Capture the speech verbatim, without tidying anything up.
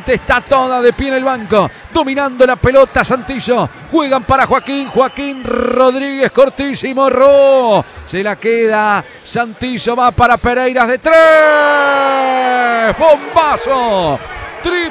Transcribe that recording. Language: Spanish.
gente está toda de pie en el banco, dominando la pelota. Santillo, juegan para Joaquín, Joaquín Rodríguez, cortísimo, Ro, se la queda, Santillo va para Pereiras de tres, bombazo, triple.